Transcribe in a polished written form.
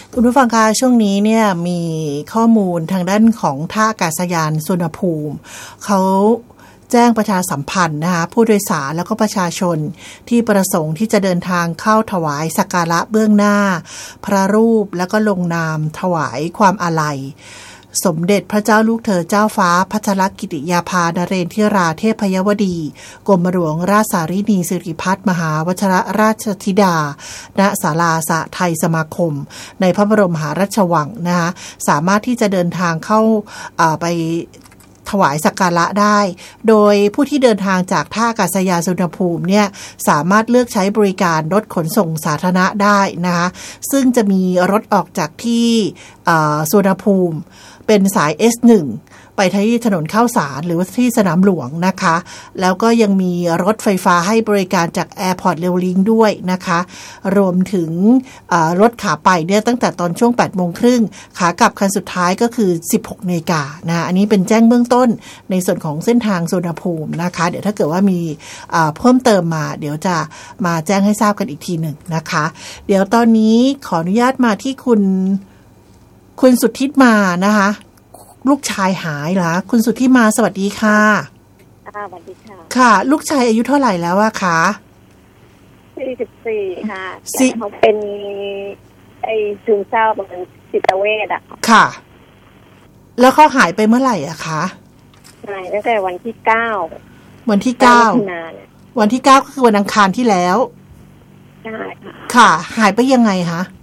คุณผู้ฟังคะช่วงนี้เนี่ยมีข้อมูลทางด้านของท่าอากาศยานสุวรรณภูมิเขาแจ้งประชาสัมพันธ์นะคะผู้โดยสารแล้วก็ประชาชนที่ประสงค์ที่จะเดินทางเข้าถวายสักการะเบื้องหน้าพระรูปแล้วก็ลงนามถวายความอาลัยสมเด็จพระเจ้าลูกเธอเจ้าฟ้าพัชรกิติยาภานเรนทิราเทพยวดีกรมหลวงราชสารินีสิริพัฒน์มหาวชิรราชธิดาณศาลาสะไทยสมาคมในพระบรมมหาราชวังนะคะสามารถที่จะเดินทางเข้าไปถวายสักการะได้โดยผู้ที่เดินทางจากท่าอากาศยานสุวรรณภูมิเนี่ยสามารถเลือกใช้บริการรถขนส่งสาธารณะได้นะคะซึ่งจะมีรถออกจากที่สุวรรณภูมิเป็นสาย S1 ไปที่ถนนข้าวสารหรือว่าที่สนามหลวงนะคะแล้วก็ยังมีรถไฟฟ้าให้บริการจาก Airport Rail Link ด้วยนะคะรวมถึงรถขาไปเนี่ยตั้งแต่ตอนช่วง 8:30 น.ขากลับคันสุดท้ายก็คือ 16:00 น.นะอันนี้เป็นแจ้งเบื้องต้นในส่วนของเส้นทางสุวรรณภูมินะคะเดี๋ยวถ้าเกิดว่ามีเพิ่มเติมมาเดี๋ยวจะมาแจ้งให้ทราบกันอีกทีหนึ่งนะคะเดี๋ยวตอนนี้ขออนุญาตมาที่คุณสุทธิมานะคะลูกชายหายเหรอคุณสุทธิมาสวัสดีค่ะสวัสดีค่ะค่ะลูกชายอายุเท่าไหร่แล้วอะคะ 44ค่ะเขาเป็นซึมเศร้าเป็นจิตเวชอะค่ะแล้วเขาหายไปเมื่อไหร่อะคะหายตั้งแต่วันที่9 วันที่9วันที่9ก็คือวันอังคารที่แล้วใช่ค่ะค่ะหายไปยังไงคะ